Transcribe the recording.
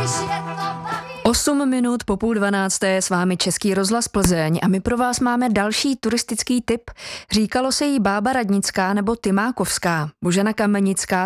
8 minut po 11:30 s vámi Český rozhlas Plzeň a my pro vás máme další turistický tip. Říkalo se jí Bába Radnická nebo Tymákovská. Božena Kamenická